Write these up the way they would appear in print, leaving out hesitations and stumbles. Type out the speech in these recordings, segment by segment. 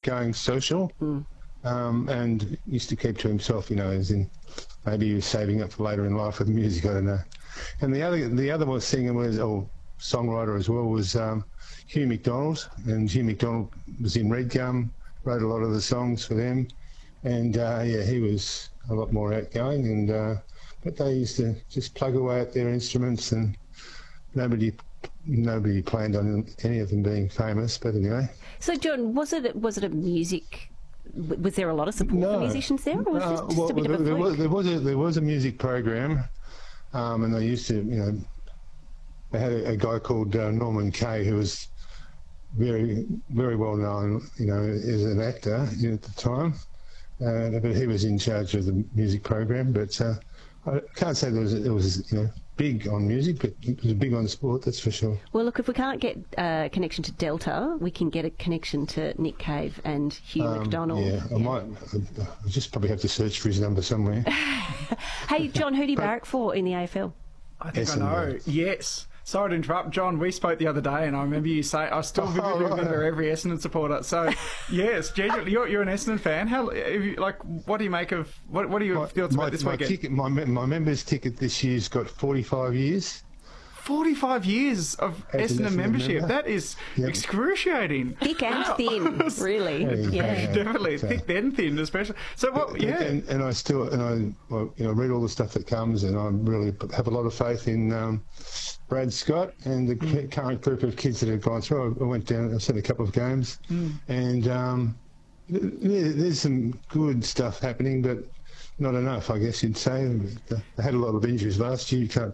outgoing, social, and used to keep to himself, as in maybe he was saving up for later in life with music, I don't know. And the other singer or songwriter as well was Hugh McDonald, and Hugh McDonald was in Red Gum, wrote a lot of the songs for them, and he was a lot more outgoing, and but they used to just plug away at their instruments, and nobody planned on any of them being famous, but anyway. So, John, was it a music? Was there a lot of support for musicians there, or was it just a bit of a fluke? There was a music program, and they used to, they had a guy called Norman Kay, who was very, very well known, as an actor at the time, but he was in charge of the music program. But I can't say it was big on music, but it was big on sport, that's for sure. Well, look, if we can't get a connection to Delta, we can get a connection to Nick Cave and Hugh McDonald. Yeah, I'll just probably have to search for his number somewhere. Hey, John, who do you barrack for in the AFL? I think I know. Yes. Sorry to interrupt, John. We spoke the other day, and I remember you say I still vividly remember every Essendon supporter. So, yes, genuinely, you're an Essendon fan. What do you make of what are your thoughts about this weekend? My members' ticket this year's got 45 years. 45 years of Essendon membership. That is excruciating. Thick and thin, really. Yeah. Definitely. Thick and thin, especially. So what? Yeah. And I read all the stuff that comes, and I really have a lot of faith in Brad Scott and the current group of kids that have gone through. I went down. I've seen a couple of games, and there's some good stuff happening, but not enough, I guess you'd say. They had a lot of injuries last year. You can't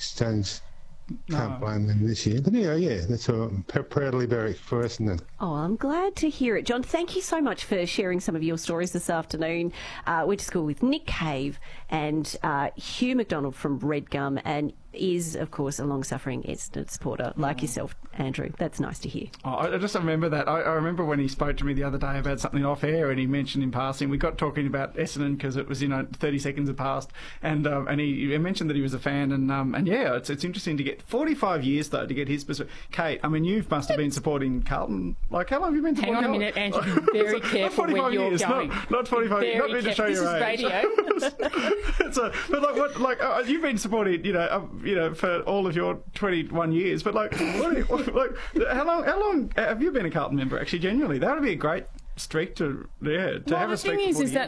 blame them this year. But that's what I'm proudly barrack for Essendon. Oh, I'm glad to hear it. John, thank you so much for sharing some of your stories this afternoon. Went to school with Nick Cave and Hugh McDonald from Red Gum, and is, of course, a long-suffering Essendon supporter like yourself, Andrew. That's nice to hear. Oh, I just remember that. I remember when he spoke to me the other day about something off air, and he mentioned in passing, we got talking about Essendon because it was 30 seconds had passed, and he mentioned that he was a fan, and it's interesting to get 45 years though to get his perspective. Kate, I mean, you must have been supporting Carlton. Like, how long have you been supporting? Hang on a minute, Andrew. Be very careful where you're going. Not 45 years. Not meant to show your age. This is radio. But you've been supporting, for all of your 21 years. But how long have you been a Carlton member? Actually, genuinely, that would be a great streak to have a streak. The thing is that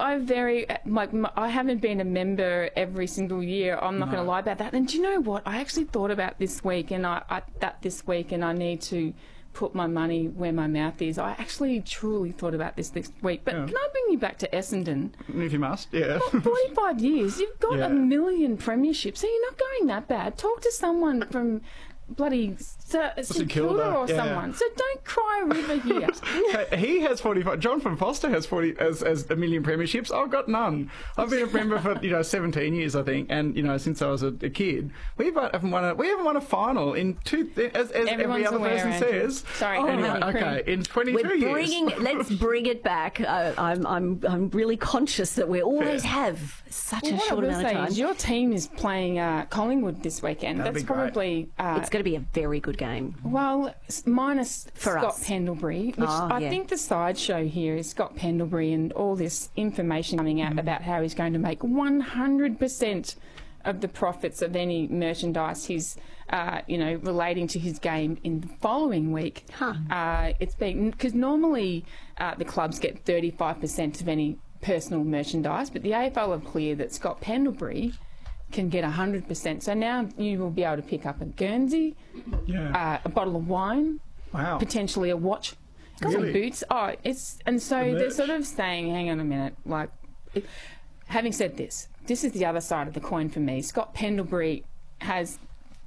I haven't been a member every single year. I'm not going to lie about that. And do you know what? I actually thought about this week, and I need to put my money where my mouth is. I actually truly thought about this week. But can I bring you back to Essendon? If you must, yeah. 45 years. You've got a million premierships, so you're not going that bad. Talk to someone from bloody St Kilda or someone. So don't cry a river here. He has 45. John from Foster has 40 as a million premierships. I've got none. I've been a member for 17 years, I think, and since I was a kid, we haven't won a final in as every other person says. Sorry. In 22 years. Let's bring it back. I'm really conscious that we always have such a short amount of time. Your team is playing Collingwood this weekend. That'd That's be probably it's going to be a very good game. Well, minus for Scott us. Pendlebury, which I think the sideshow here is Scott Pendlebury and all this information coming out about how he's going to make 100% of the profits of any merchandise he's, relating to his game in the following week. It's been because normally the clubs get 35% of any personal merchandise, but the AFL are clear that Scott Pendlebury can get 100%. So now you will be able to pick up a Guernsey, a bottle of wine, potentially a watch, some boots. They're sort of saying, hang on a minute, having said this is the other side of the coin for me. Scott Pendlebury has,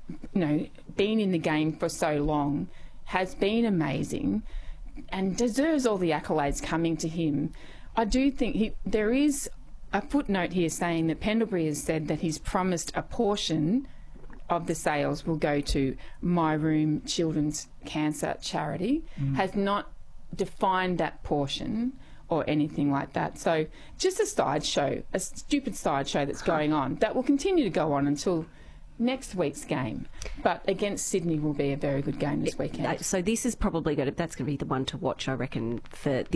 been in the game for so long, has been amazing, and deserves all the accolades coming to him. I do think there is a footnote here saying that Pendlebury has said that he's promised a portion of the sales will go to My Room Children's Cancer Charity, has not defined that portion or anything like that. So just a sideshow, a stupid sideshow that's going on, that will continue to go on until next week's game. But against Sydney will be a very good game this weekend. So this is probably that's going to be the one to watch, I reckon, for